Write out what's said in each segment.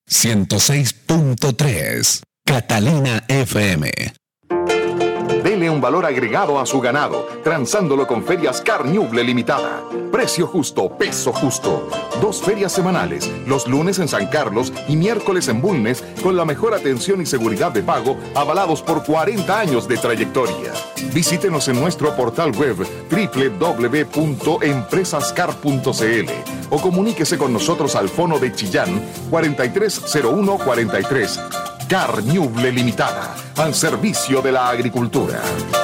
106.3 Catalina FM. Dele un valor agregado a su ganado, transándolo con Ferias Carñuble Limitada. Precio justo, peso justo. 2 ferias semanales, los lunes en San Carlos y miércoles en Bulnes, con la mejor atención y seguridad de pago, avalados por 40 años de trayectoria. Visítenos en nuestro portal web www.empresascar.cl o comuníquese con nosotros al fono de Chillán 430143. Carñuble Limitada, al servicio de la agricultura.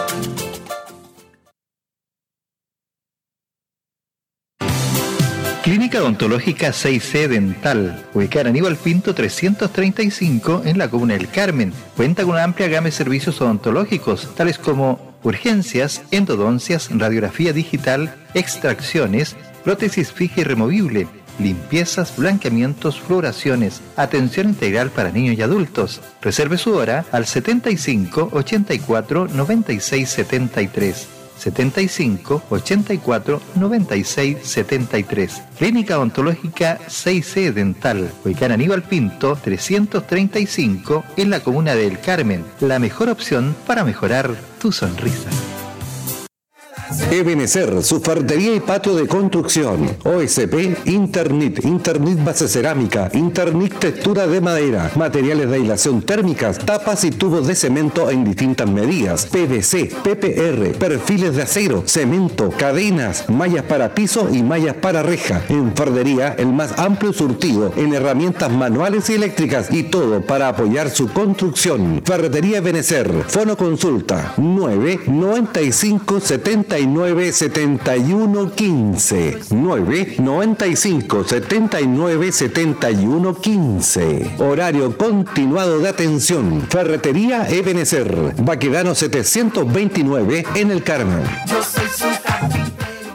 Clínica Odontológica 6C Dental, ubicada en Aníbal Pinto 335 en la Comuna del Carmen. Cuenta con una amplia gama de servicios odontológicos, tales como urgencias, endodoncias, radiografía digital, extracciones, prótesis fija y removible, limpiezas, blanqueamientos, fluoraciones, atención integral para niños y adultos. Reserve su hora al 75 84 96 73. 75 84 96 73. Clínica Odontológica 6C Dental, ubicada en Aníbal Pinto 335 en la Comuna del Carmen. La mejor opción para mejorar tu sonrisa. Ebenecer, su ferretería y patio de construcción. OSP, Internet base cerámica, Internet textura de madera, materiales de aislación térmicas, tapas y tubos de cemento en distintas medidas, PVC, PPR, perfiles de acero, cemento, cadenas, mallas para piso y mallas para reja. En ferretería, el más amplio surtido en herramientas manuales y eléctricas, y todo para apoyar su construcción. Ferretería Ebenecer, fono consulta 995 79 71 15 995 79 71 15. Horario continuado de atención. Ferretería Ebenecer, Baquedano 729 en El Carmen. Yo soy su carpintero.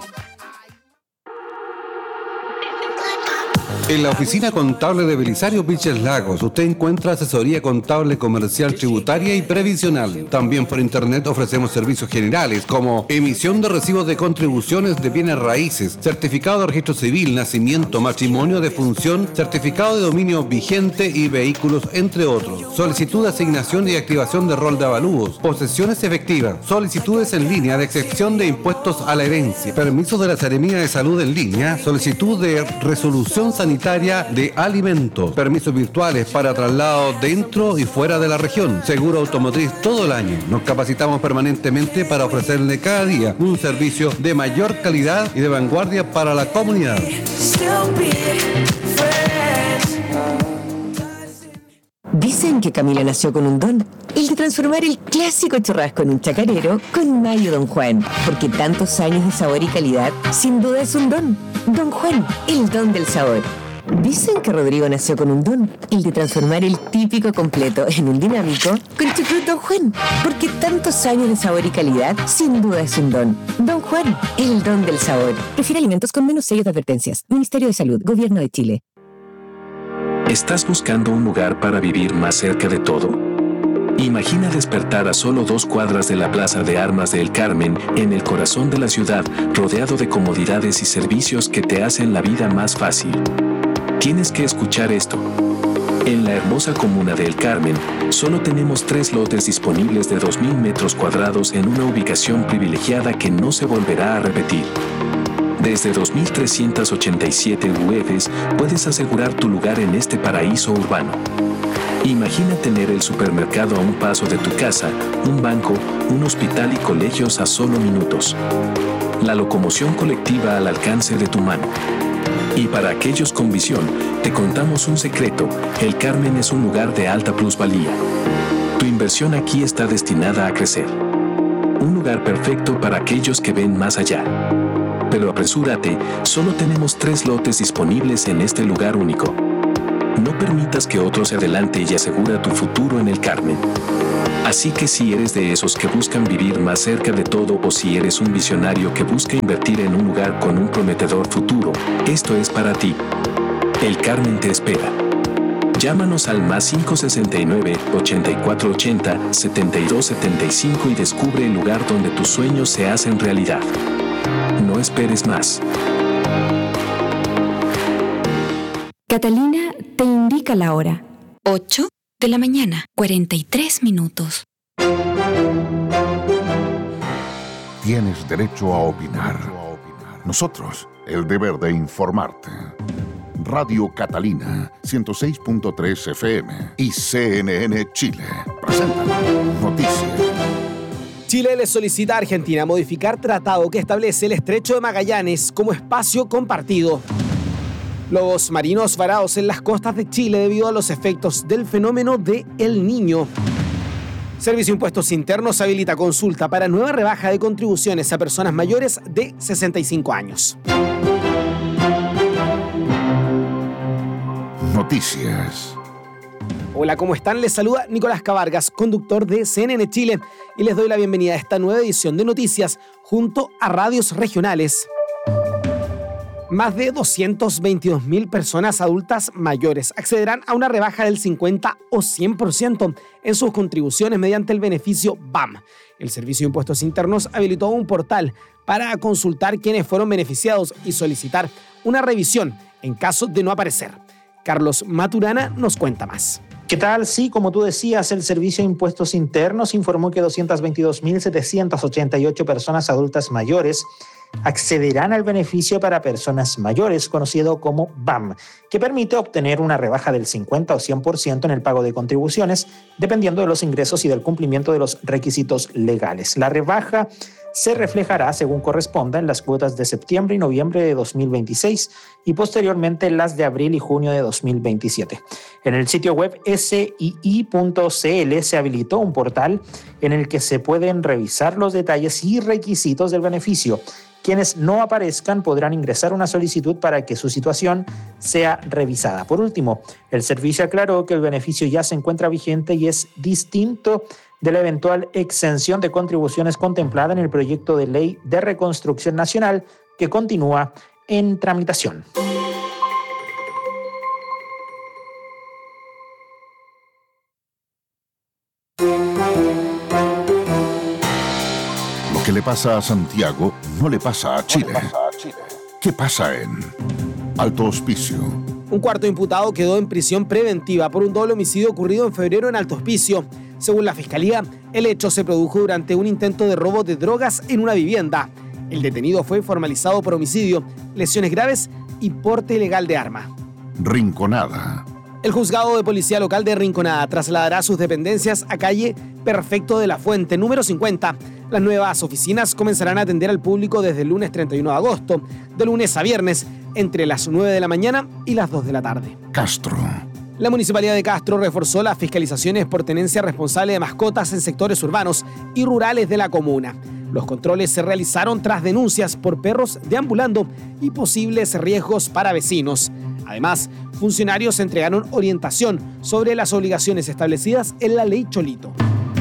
En la oficina contable de Belisario Vilches Lagos, usted encuentra asesoría contable, comercial, tributaria y previsional. También por internet ofrecemos servicios generales como emisión de recibos de contribuciones de bienes raíces, certificado de registro civil, nacimiento, matrimonio, defunción, certificado de dominio vigente y vehículos, entre otros. Solicitud de asignación y activación de rol de avalúos, posesiones efectivas, solicitudes en línea de excepción de impuestos a la herencia, permisos de la Seremía de Salud en línea, solicitud de resolución sanitaria de alimentos, permisos virtuales para traslado dentro y fuera de la región, seguro automotriz todo el año. Nos capacitamos permanentemente para ofrecerle cada día un servicio de mayor calidad y de vanguardia para la comunidad. Dicen que Camila nació con un don, el de transformar el clásico churrasco en un chacarero con Mayo Don Juan, porque tantos años de sabor y calidad, sin duda es un don. Don Juan, el don del sabor. Dicen que Rodrigo nació con un don, el de transformar el típico completo en un dinámico con chucrut Don Juan, porque tantos años de sabor y calidad, sin duda es un don. Don Juan, el don del sabor. Prefiere alimentos con menos sellos de advertencias. Ministerio de Salud, Gobierno de Chile. ¿Estás buscando un lugar para vivir más cerca de todo? Imagina despertar a solo 2 cuadras de la Plaza de Armas de El Carmen, en el corazón de la ciudad, rodeado de comodidades y servicios que te hacen la vida más fácil. Tienes que escuchar esto. En la hermosa comuna de El Carmen, solo tenemos 3 lotes disponibles de 2.000 metros cuadrados en una ubicación privilegiada que no se volverá a repetir. Desde 2.387 UFs puedes asegurar tu lugar en este paraíso urbano. Imagina tener el supermercado a un paso de tu casa, un banco, un hospital y colegios a solo minutos. La locomoción colectiva al alcance de tu mano. Y para aquellos con visión, te contamos un secreto: El Carmen es un lugar de alta plusvalía. Tu inversión aquí está destinada a crecer. Un lugar perfecto para aquellos que ven más allá. Pero apresúrate, solo tenemos 3 lotes disponibles en este lugar único. No permitas que otro se adelante y asegura tu futuro en El Carmen. Así que si eres de esos que buscan vivir más cerca de todo, o si eres un visionario que busca invertir en un lugar con un prometedor futuro, esto es para ti. El Carmen te espera. Llámanos al +5 69 84 80 72 75 y descubre el lugar donde tus sueños se hacen realidad. No esperes más. Catalina te indica la hora. 8 de la mañana, 43 minutos. Tienes derecho a opinar. Nosotros, el deber de informarte. Radio Catalina, 106.3 FM y CNN Chile. Presentan Noticias. Chile le solicita a Argentina modificar tratado que establece el Estrecho de Magallanes como espacio compartido. Lobos marinos varados en las costas de Chile debido a los efectos del fenómeno de El Niño. Servicio de Impuestos Internos habilita consulta para nueva rebaja de contribuciones a personas mayores de 65 años. Noticias. Hola, ¿cómo están? Les saluda Nicolás Cavargas, conductor de CNN Chile, y les doy la bienvenida a esta nueva edición de Noticias junto a radios regionales. Más de 222.000 personas adultas mayores accederán a una rebaja del 50 o 100% en sus contribuciones mediante el beneficio BAM. El Servicio de Impuestos Internos habilitó un portal para consultar quiénes fueron beneficiados y solicitar una revisión en caso de no aparecer. Carlos Maturana nos cuenta más. ¿Qué tal? Sí, como tú decías, el Servicio de Impuestos Internos informó que 222.788 personas adultas mayores accederán al beneficio para personas mayores, conocido como BAM, que permite obtener una rebaja del 50 o 100% en el pago de contribuciones, dependiendo de los ingresos y del cumplimiento de los requisitos legales. La rebaja se reflejará, según corresponda, en las cuotas de septiembre y noviembre de 2026 y posteriormente en las de abril y junio de 2027. En el sitio web sii.cl se habilitó un portal en el que se pueden revisar los detalles y requisitos del beneficio. Quienes no aparezcan podrán ingresar una solicitud para que su situación sea revisada. Por último, el servicio aclaró que el beneficio ya se encuentra vigente y es distinto de la eventual exención de contribuciones contemplada en el proyecto de ley de reconstrucción nacional que continúa en tramitación. Lo que le pasa a Santiago no le pasa a Chile. ¿Qué pasa en Alto Hospicio? Un cuarto imputado quedó en prisión preventiva por un doble homicidio ocurrido en febrero en Alto Hospicio. Según la Fiscalía, el hecho se produjo durante un intento de robo de drogas en una vivienda. El detenido fue formalizado por homicidio, lesiones graves y porte ilegal de arma. Rinconada. El juzgado de policía local de Rinconada trasladará sus dependencias a calle Perfecto de la Fuente, número 50. Las nuevas oficinas comenzarán a atender al público desde el lunes 31 de agosto, de lunes a viernes, entre las 9 de la mañana y las 2 de la tarde. Castro. La Municipalidad de Castro reforzó las fiscalizaciones por tenencia responsable de mascotas en sectores urbanos y rurales de la comuna. Los controles se realizaron tras denuncias por perros deambulando y posibles riesgos para vecinos. Además, funcionarios entregaron orientación sobre las obligaciones establecidas en la Ley Cholito.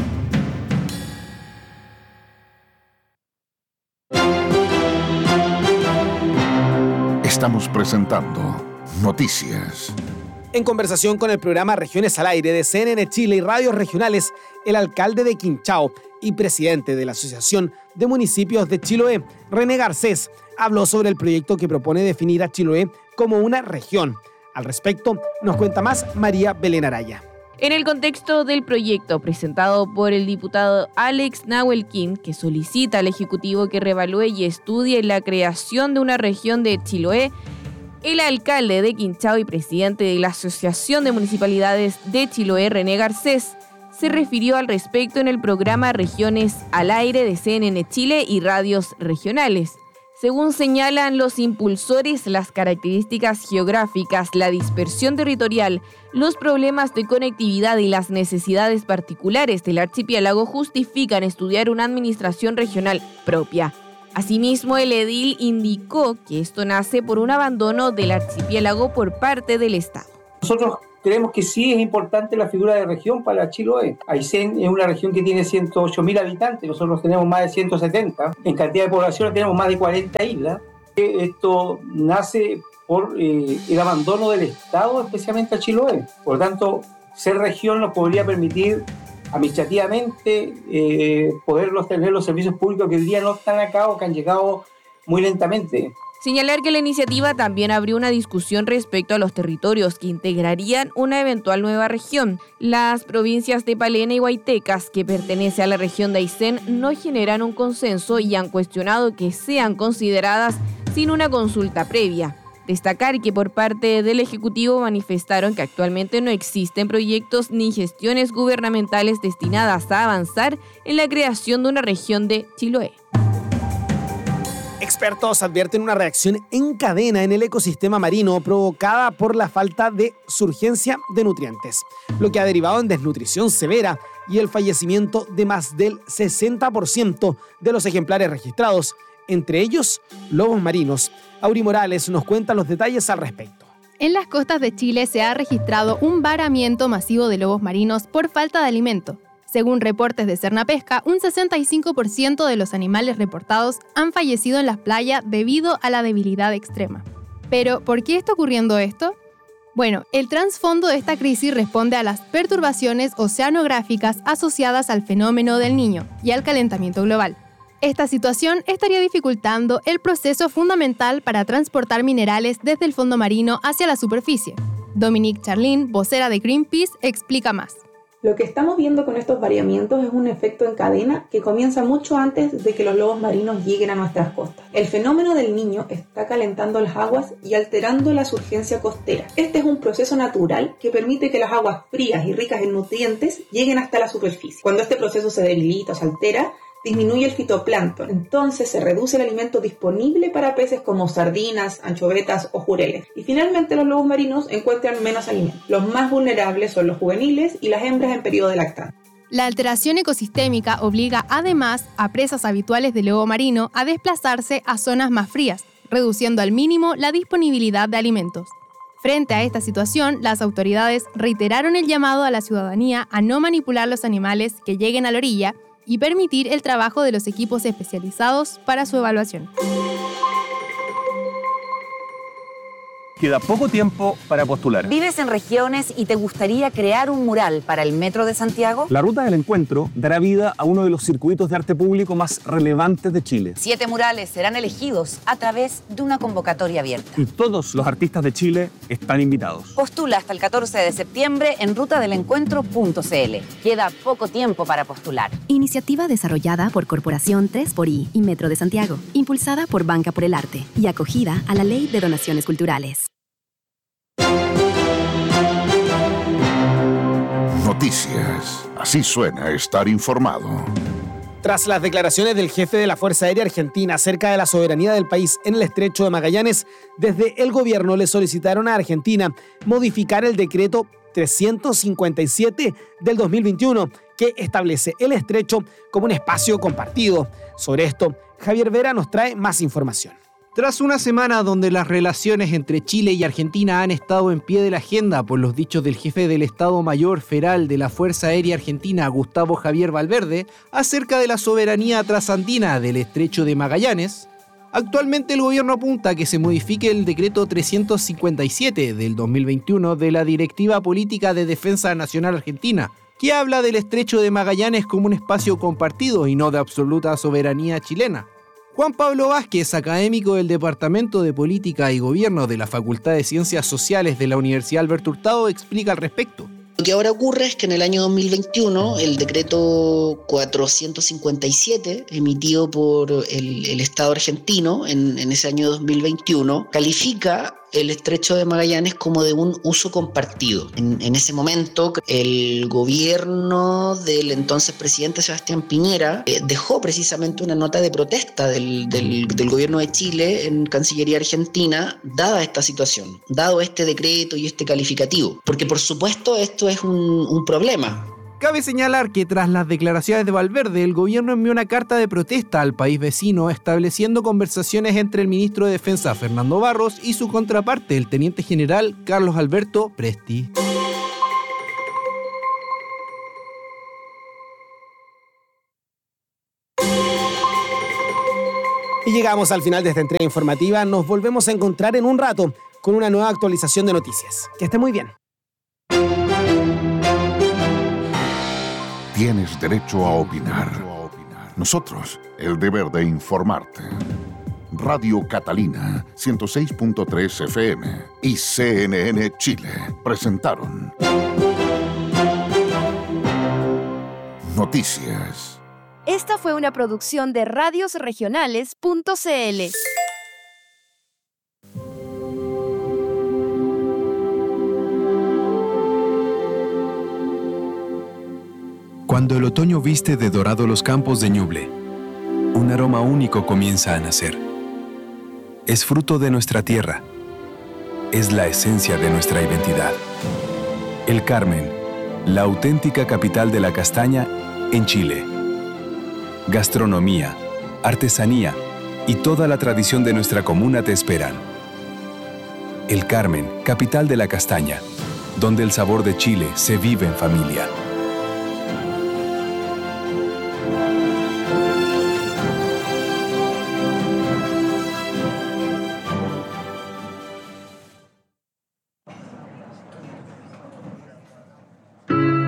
Estamos presentando Noticias. En conversación con el programa Regiones al Aire de CNN Chile y radios regionales, el alcalde de Quinchao y presidente de la Asociación de Municipios de Chiloé, René Garcés, habló sobre el proyecto que propone definir a Chiloé como una región. Al respecto, nos cuenta más María Belén Araya. En el contexto del proyecto presentado por el diputado Alex Nahuelquín, que solicita al Ejecutivo que reevalúe y estudie la creación de una región de Chiloé, el alcalde de Quinchao y presidente de la Asociación de Municipalidades de Chiloé, René Garcés, se refirió al respecto en el programa Regiones al Aire de CNN Chile y radios regionales. Según señalan los impulsores, las características geográficas, la dispersión territorial, los problemas de conectividad y las necesidades particulares del archipiélago justifican estudiar una administración regional propia. Asimismo, el edil indicó que esto nace por un abandono del archipiélago por parte del Estado. Nosotros creemos que sí es importante la figura de región para Chiloé. Aysén es una región que tiene 108.000 habitantes, nosotros tenemos más de 170. En cantidad de población tenemos más de 40 islas. Esto nace por el abandono del Estado, especialmente a Chiloé. Por lo tanto, ser región nos podría permitir administrativamente poderlos tener los servicios públicos que hoy día no están acá o que han llegado muy lentamente. Señalar que la iniciativa también abrió una discusión respecto a los territorios que integrarían una eventual nueva región. Las provincias de Palena y Huaytecas, que pertenece a la región de Aysén, no generan un consenso y han cuestionado que sean consideradas sin una consulta previa. Destacar que por parte del Ejecutivo manifestaron que actualmente no existen proyectos ni gestiones gubernamentales destinadas a avanzar en la creación de una región de Chiloé. Expertos advierten una reacción en cadena en el ecosistema marino provocada por la falta de surgencia de nutrientes, lo que ha derivado en desnutrición severa y el fallecimiento de más del 60% de los ejemplares registrados, entre ellos lobos marinos. Auri Morales nos cuenta los detalles al respecto. En las costas de Chile se ha registrado un varamiento masivo de lobos marinos por falta de alimento. Según reportes de Cernapesca, un 65% de los animales reportados han fallecido en las playas debido a la debilidad extrema. Pero, ¿por qué está ocurriendo esto? Bueno, el trasfondo de esta crisis responde a las perturbaciones oceanográficas asociadas al fenómeno del Niño y al calentamiento global. Esta situación estaría dificultando el proceso fundamental para transportar minerales desde el fondo marino hacia la superficie. Dominique Charlin, vocera de Greenpeace, explica más. Lo que estamos viendo con estos variamientos es un efecto en cadena que comienza mucho antes de que los lobos marinos lleguen a nuestras costas. El fenómeno del Niño está calentando las aguas y alterando la surgencia costera. Este es un proceso natural que permite que las aguas frías y ricas en nutrientes lleguen hasta la superficie. Cuando este proceso se debilita o se altera, disminuye el fitoplancton, entonces se reduce el alimento disponible para peces como sardinas, anchovetas o jureles. Y finalmente los lobos marinos encuentran menos alimento. Los más vulnerables son los juveniles y las hembras en periodo de lactancia. La alteración ecosistémica obliga además a presas habituales de lobo marino a desplazarse a zonas más frías, reduciendo al mínimo la disponibilidad de alimentos. Frente a esta situación, las autoridades reiteraron el llamado a la ciudadanía a no manipular los animales que lleguen a la orilla y permitir el trabajo de los equipos especializados para su evaluación. Queda poco tiempo para postular. ¿Vives en regiones y te gustaría crear un mural para el Metro de Santiago? La Ruta del Encuentro dará vida a uno de los circuitos de arte público más relevantes de Chile. 7 murales serán elegidos a través de una convocatoria abierta. Y todos los artistas de Chile están invitados. Postula hasta el 14 de septiembre en rutadelencuentro.cl. Queda poco tiempo para postular. Iniciativa desarrollada por Corporación 3xI y Metro de Santiago, impulsada por Banca por el Arte y acogida a la Ley de Donaciones Culturales. Noticias. Así suena estar informado. Tras las declaraciones del jefe de la Fuerza Aérea Argentina acerca de la soberanía del país en el Estrecho de Magallanes, desde el gobierno le solicitaron a Argentina modificar el decreto 357 del 2021, que establece el estrecho como un espacio compartido. Sobre esto, Javier Vera nos trae más información. Tras una semana donde las relaciones entre Chile y Argentina han estado en pie de la agenda por los dichos del jefe del Estado Mayor Federal de la Fuerza Aérea Argentina, Gustavo Javier Valverde, acerca de la soberanía trasandina del Estrecho de Magallanes, actualmente el gobierno apunta a que se modifique el decreto 357 del 2021 de la Directiva Política de Defensa Nacional Argentina, que habla del Estrecho de Magallanes como un espacio compartido y no de absoluta soberanía chilena. Juan Pablo Vázquez, académico del Departamento de Política y Gobierno de la Facultad de Ciencias Sociales de la Universidad Alberto Hurtado, explica al respecto. Lo que ahora ocurre es que en el año 2021 el decreto 457 emitido por el Estado argentino en ese año 2021 califica el Estrecho de Magallanes como de un uso compartido. En ese momento el gobierno del entonces presidente Sebastián Piñera dejó precisamente una nota de protesta del gobierno de Chile en Cancillería Argentina dada esta situación, dado este decreto y este calificativo, porque por supuesto esto es un problema. Cabe señalar que tras las declaraciones de Valverde, el gobierno envió una carta de protesta al país vecino estableciendo conversaciones entre el ministro de Defensa Fernando Barros y su contraparte, el teniente general Carlos Alberto Presti. Y llegamos al final de esta entrega informativa. Nos volvemos a encontrar en un rato con una nueva actualización de noticias. Que esté muy bien. Tienes derecho a opinar. Nosotros, el deber de informarte. Radio Catalina 106.3 FM y CNN Chile presentaron Noticias. Esta fue una producción de radiosregionales.cl. Cuando el otoño viste de dorado los campos de Ñuble, un aroma único comienza a nacer. Es fruto de nuestra tierra. Es la esencia de nuestra identidad. El Carmen, la auténtica capital de la castaña en Chile. Gastronomía, artesanía y toda la tradición de nuestra comuna te esperan. El Carmen, capital de la castaña, donde el sabor de Chile se vive en familia.